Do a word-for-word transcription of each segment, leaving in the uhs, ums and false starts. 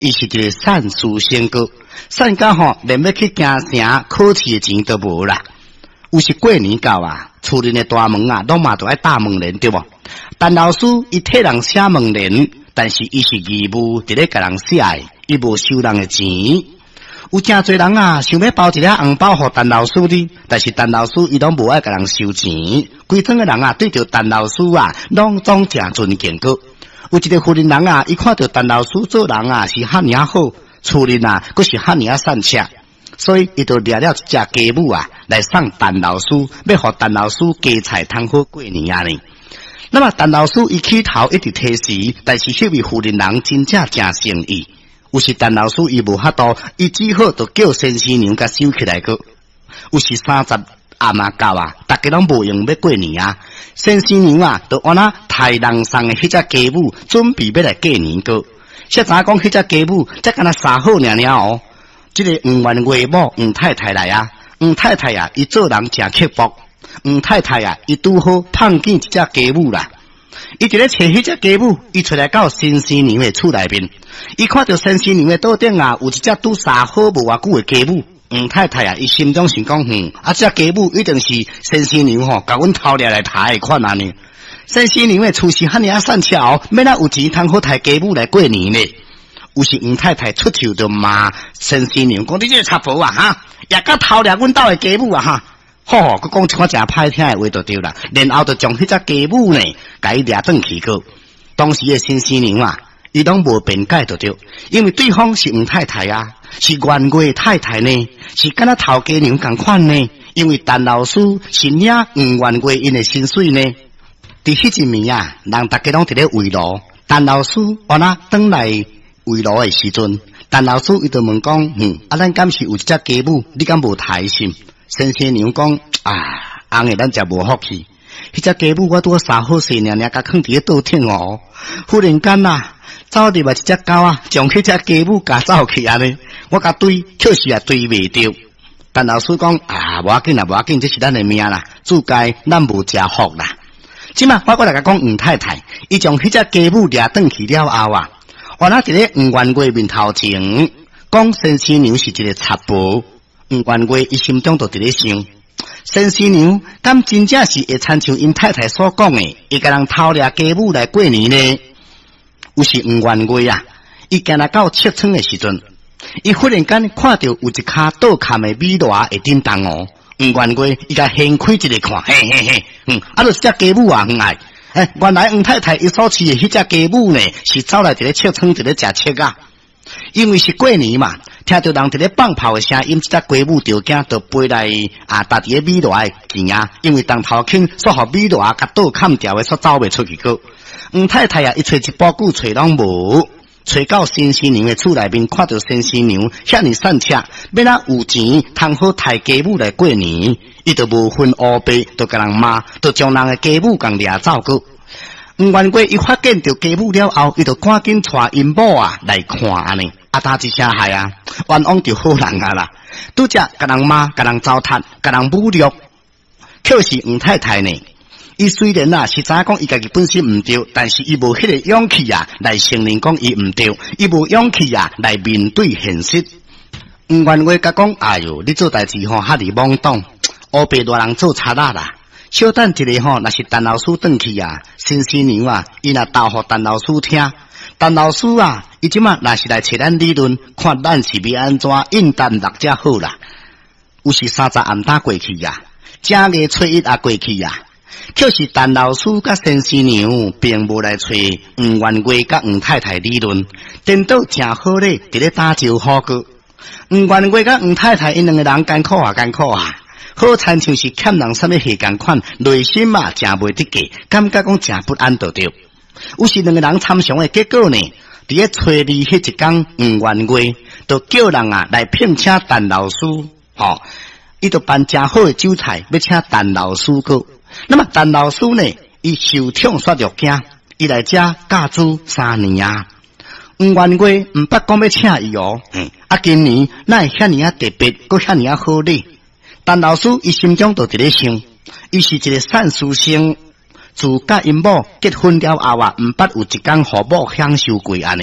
伊是一个善书先哥，善家吼连要去京城考试的钱都无啦。有时过年到啊，厝里的大门啊，拢嘛都爱打门帘，对无？陈老师伊替人写门帘，但是伊是义务伫咧甲人写的，伊无收人的钱。有真侪人啊，想要包一个红包互陈老师哩，但是陈老师伊拢无爱甲人收钱。规整个人啊，对着陈老师啊，拢总正尊敬个。有一个富人人啊，伊看到陈老师做人啊是遐尔好，厝里啊佫是遐尔善车，所以伊就掠了一只鸡母啊来送陈老师，要互陈老师加菜通好过年啊呢。那么陈老师伊起头一直提示，但是迄位富人人真正正诚意。有时陈老师伊无法度，伊只好就叫先生娘甲收起来个。有时三十暗啊到啊，大家拢无用要过年啊。先生娘啊，就按那太人送的迄只鸡母，准备要来过年个。才知讲迄只鸡母，才敢若三好尔尔哦。这个黄元月某黄太太来啊，黄太太啊，伊做人真刻薄。黄太太啊，伊拄好碰见一只鸡母啦。伊伫咧找迄只鸡母，伊出来到先生娘的厝内面。伊看到先生娘的桌顶啊，有一只拄杀好无偌久的鸡母。黄太太啊，伊心中想讲，哼，啊，这鸡母一定是先生娘吼，甲阮偷掠来抬的款啊呢。先生娘的厝是遐尔善巧，免哪有钱通好抬鸡母来过年呢？有时黄太太出手就骂先生娘，讲你这个插婆啊，哈，也敢偷掠阮兜的鸡母啊，哈。吼，佮讲一款真歹听的话就对啦，然后就将迄只鸡母呢，甲伊掠转去个。当时的先生娘啊，伊拢无辩解就对，因为对方是黄太太啊，是元月太太呢，是敢若头家娘共款呢。因为陈老师是领黄元月因的薪水呢。伫迄一暝啊，人大家拢伫咧围炉，陈老师按那转来围炉的时阵，陈老师伊就问讲，嗯，啊，咱敢是有一只鸡母，你敢无抬心？先生娘讲啊，翁诶，咱才无福气。迄只鸡母我拄杀好势，娘娘甲放伫咧倒挺哦。忽然间啊，走入来一只狗啊，将迄只鸡母夹走去安尼。我甲追，确实也追袂着。陈老师讲啊，无要紧啦，无要紧，这是咱诶命啦，自该咱无食福啦。即嘛，我过来甲讲黄太太，伊将迄只鸡母掠转去了后啊，我那伫咧黄元月面头前，讲先生娘是一个插婆。黄元月伊心中就伫咧想，先生娘敢真正是会参像因太太所讲的，会甲人偷掠鸡母来过年呢？有时黄元月啊，伊行来到七村的时阵，伊忽然间看到有一卡倒坎的米糠会叮当哦。黄元月伊甲掀开一个看，嘿嘿嘿，嗯，啊，就是只鸡母啊，嗯哎，哎，原来黄太太伊所饲的迄只鸡母呢，是走来伫咧七村伫咧食切啊。因为是过年嘛，听到人伫咧放炮的声音，这只鸡母就惊就飞来啊，搭伫咧米糠的前啊，因为当头轻所互米糠甲倒砍掉的，所走袂出去个。黄太太啊，伊找一包久找拢无，找到先生娘的厝内面，看到先生娘遐尼善车，要哪有钱通好抬鸡母来过年，伊就无分乌白，就甲人骂，就将人的鸡母共掠走个。黄元月伊发现到鸡母了后，伊就赶紧带因某啊来看安尼，啊打一声害啊，冤枉就好人啊啦，拄则甲人骂、甲人糟蹋、甲人侮辱，可是黄太太呢，伊虽然啊是知影讲伊家己本身毋对，但是伊无迄个勇气啊来承认讲伊毋对，伊无勇气啊来面对现实。黄元月甲讲，哎哟，你做代志吼遐尼懵懂，乌白大人做贼仔啦。小等一个吼，若是陈老师转去啊，先生娘啊，伊若斗互陈老师听，陈老师啊，伊即马若是来找咱理论，看咱是要安怎应答六只好啦。有时三十暗打过去呀，正月初一也过去呀，可是陈老师甲先生娘并无来找黄元月甲黄太太理论，颠倒正好咧，伫咧打招呼个。黄元月甲黄太太因两个人艰苦啊艰苦啊。好亲像是欠人什么下共款，内心嘛真袂得价，感觉讲真不安得着。有时两个人参详的结果呢，伫咧初二迄一天黄元月，就叫人啊来聘请陈老师，吼，伊就办真好的酒菜，要请陈老师个。那么陈老师呢，伊受宠煞入京，伊来遮教书三年啊。黄元月毋捌讲要请伊哦，嗯，啊今年哪会遐尼啊特别，搁遐尼啊好咧？陈老师伊心中就伫咧想，伊是一个善书生，自甲因某结婚了后啊，毋捌有一天互某享受过安尼。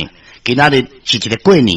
今仔日是一个过年